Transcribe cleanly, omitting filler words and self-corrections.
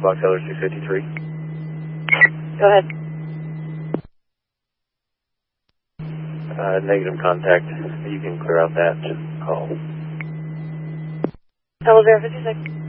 Box Heller 653. Go ahead. Negative contact. You can clear out that call. Hello, Vera 56.